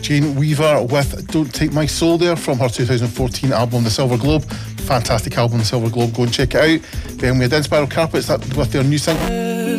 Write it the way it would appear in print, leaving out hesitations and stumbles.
Jane Weaver with Don't Take My Soul there from her 2014 album The Silver Globe. Fantastic album, The Silver Globe. Go and check it out. Then we had Inspiral Carpets with their new single